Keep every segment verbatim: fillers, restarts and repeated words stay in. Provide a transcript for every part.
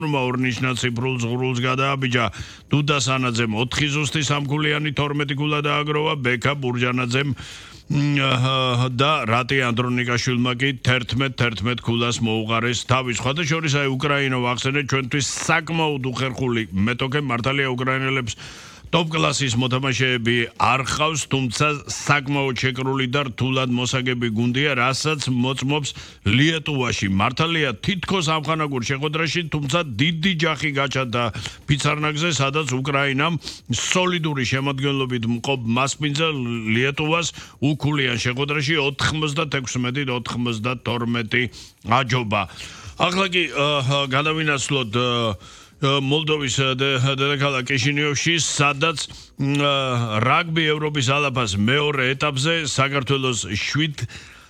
ორნიშნა ციფრულს ღრულს გადააბიჯა დუდა სანაძემ ოთხი ზუსტი სამგულიანი თორმეტი გულა დააგროვა ბექა ბურჯანაძემ და რატი ანდრონიკაშვილმა კი თერთმეტ თერთმეტ გულას მოუყარეს თავის სხვადასხვა აი უკრაინა ვახსენეთ ჩვენთვის საკმაოდ უხერხული მეტოქე მართალია უკრაინელებს Top კლასის მოთამაშეები არ ხავს, თუმცა საკმაოდ შეკრული და რთულად მოსაგები გუნდია, რასაც მოწმობს ლიეტუვაში. მართალია თითქოს ამხანაგურ შეხვედრაში, თუმცა დიდი ჯახი გაჩნდა ფიცარნაგზე, სადაც უკრაინამ სოლიდური შემადგენლობით მყოფ მასპინძა ლიეტუვას უკულიან შეხვედრაში ოთხმოცდათექვსმეტი ოცდათორმეტი აჯობა. ახლა კი გადავინაცვლოთ Moldovas დედაქალაქ კიშინიოვში, სადაც რაგბი ევროპის ალაფას მეორე ეტაპზე საქართველოს შვიდ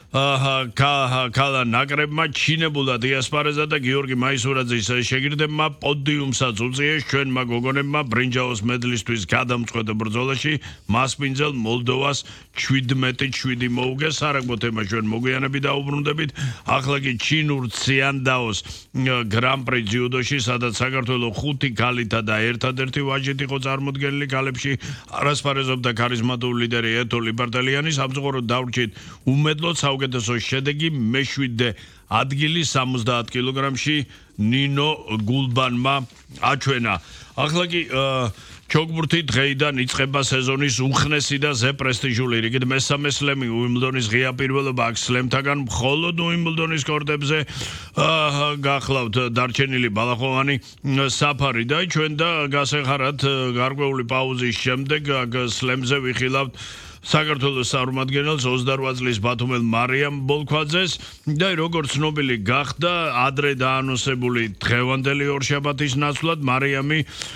კალა ნაკრებმა ჩინებულად იასპარეზა და გიორგი მაისურაძის შეგირდებმა პოდიუმსაც უწიეს ჩვენმა გოგონებმა ბრინჯაოს მედლისთვის გადამწყვეტ ბრძოლაში მასპინძელ მოლდოვას შვიდმეტი შვიდი მოუგეს სარაგბო თემა ჩვენ მოგვიანები დაუბრუნდებით ახლა კი ჩინურ ციანდაოს გრან-პრი ძიუდოში სადაც საქართველოს ხუთი ქალითა და ერთადერთი ვაჟით იყო წარმოდგენილი ქალებში არასპარეზობდა ქარიზმატული ლიდერი ეთო ლიბარტელიანი სამწუხაროდ დავრჩით უმედლოდ საუკეთესო შედეგი მეშვიდე ადგილი სამოცდაათ კილოგრამში ნინო გულბანმა აჩვენა ახლა კი ჩოგბურთი დღეიდან იწყება სეზონის უხნესი და ზე პრესტიჟული რიგით მესამე სლემი უიმბლდონის ღია პირველობა აქ სლემთაგან მხოლოდ უიმბლდონის კორტებზე გახლავთ დარჩენილი ბალახოვანი საფარი და ჩვენ და გასეხარად გარკვეული პაუზის შემდეგ აქ სლემზე ვიხილავთ საქართველოს წარმომადგენელს ოცდაოთხ წლის ბათუმელ მარიამ ბოლქვაძეს და როგორც ცნობილი გახდა ადრე დაანონსებული დღევანდელი ორშაბათის ნაცვლად მარიამი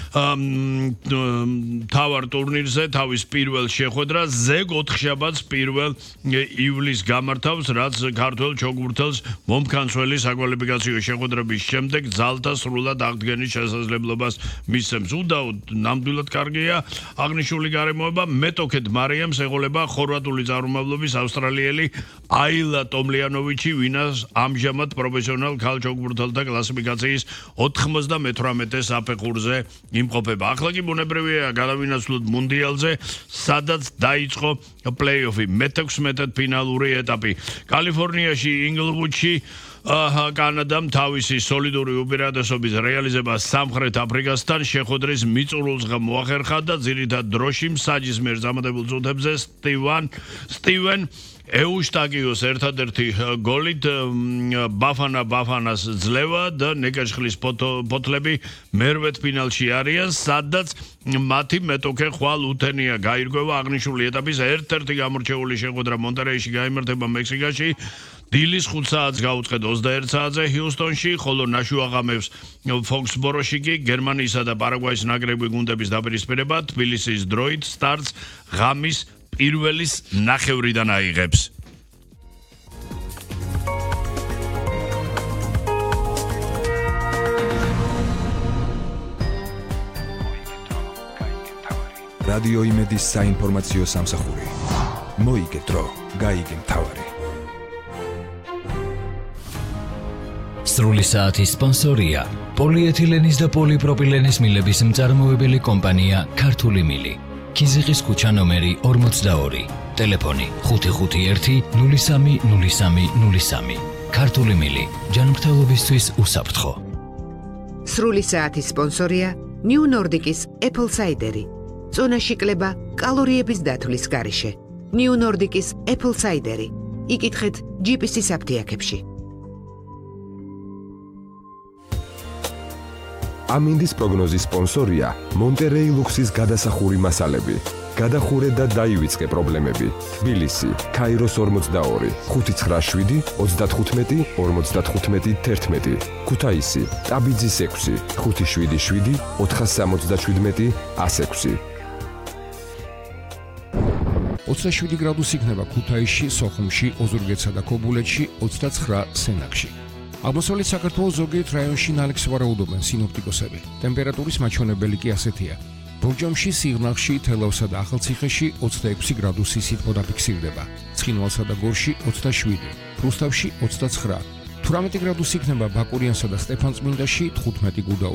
თავარ ტურნირზე თავის პირველ შეხვედრას ზეგ ოთხშაბათს პირველ ივლისს გამართავს რაც ქართველ ჩოგბურთელს მომქანცველი საკვალიფიკაციო შეხვედრების შემდეგ ძალთა სრულად აღდგენის შესაძლებლობას მისცემს უდაოდ ნამდვილად კარგია აღნიშნული გარემოება მეტოქედ მარიამს ხორვატული წარმომავლობის ავსტრალიელი აილა ტომლიანოვიჩი ვინას ამჟამად პროფესიონალ ქალჩოგბურთელთა კლასიფიკაციის ოთხმოცდამეთვრამეტე საფეხურზე იმყოფება. ახლა კი ბუნებრივია გადავინაცვლოთ მუნდიალზე, სადაც დაიწყო პლეი-ოფი მეთექვსმეტად ფინალური ეტაპი. კალიფორნიაში ინგლვუდში კანადამ თავისი სოლიდური უპირატესობის რეალიზება სამხრეთ აფრიკასთან შეხვედრის მიწურულს მოახერხა და ძირითად დროში მსაჯის მიერ დამატებულ წუთებზე სტივენ სტივენ ეუშტაგიოს ერთადერთი გოლით ბაფანა ბაფანას ძლევა და ნეკაშხლის ფოთლები მერვეთ ფინალში არიან, სადაც მათი მეტოქე ხვალ უთენია გაირკვევა აღნიშნული ეტაპის ერთ-ერთი გამორჩეული შეხვედრა მონტერეიში გაიმართება მექსიკაში დილის ხუთ საათს გაუწყეთ ოცდაერთ საათზე ჰიუსტონში, ხოლო ნაშუაღამებს ფოქსბოროში კი გერმანიისა და პარაგვაის ნაკრები გუნდების დაპირისპირება თბილისის დროით სტარტს ღამის პირველის ნახევრიდან აიღებს. რადიო იმედის საინფორმაციო სამსახური. მოიგე დრო, გაიგე მთავარი. სრული საათის სპონსორია პოლიეთილენის და პოლიპროპილენის მილების მწარმოებელი კომპანია ქართული მილი. ქიზიყის ქუჩა ნომერი ორმოცდაორი. ტელეფონი ხუთი ხუთი ერთი ნული სამი ნული სამი ნული სამი. ქართული მილი ჯანმრთელობისთვის უსაფრთხო. სრული საათის სპონსორია ნიუ ნორდიკის Apple Cider. წონაში კლება კალორიების დათვლის გარეშე. ნიუ ნორდიკის Apple Cider. იკითხეთ ჯი პი სი საფთიაქებში. ამინდის პროგნოზის სპონსორია მონტერეი ლუქსის გადასახური მასალები. გადახურე და დაივიწყე პრობლემები. თბილისი, ქაიროს ორმოცდაორი, ხუთი ცხრა შვიდი, ოცდათხუთმეტი, ორმოცდათხუთმეტი, თერთმეტი. ქუთაისი, ტაბიძის ექვსი, ხუთი შვიდი შვიდი, ოთხასამოცდაშვიდმეტი, ასექვსი. ოცდაშვიდი გრადუსი იქნება ქუთაისში, სოხუმში, ოზურგეთსა და ქობულეთში, ოცდაცხრა სენაკში. აღმოსავლეთ საქართველოს ზოგიერთ რაიონში ნალექს ვარაუდობენ სინოპტიკოსები. ტემპერატურის მაჩვენებელი კი ასეთია. ბორჯომში, სიღნაღში, თელავსა და ახალციხეში ოცდაექვსი გრადუსი სითბო დაფიქსირდება. ცხინვალსა და გორში ოცდაშვიდი, რუსთავში ოცდაცხრა, თვრამეტი გრადუსი იქნება ბაკურიანსა და სტეფანწმინდაში, თხუთმეტი გუდაუთში.